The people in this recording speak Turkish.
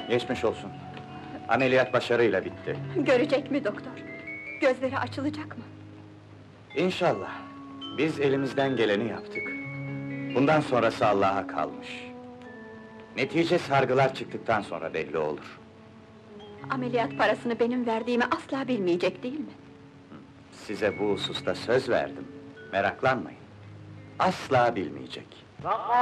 Geçmiş olsun. Ameliyat başarıyla bitti. Görecek mi doktor? Gözleri açılacak mı? İnşallah. Biz elimizden geleni yaptık. Bundan sonrası Allah'a kalmış. Netice sargılar çıktıktan sonra belli olur. Ameliyat parasını benim verdiğimi asla bilmeyecek değil mi? Size bu hususta söz verdim. Meraklanmayın. Asla bilmeyecek.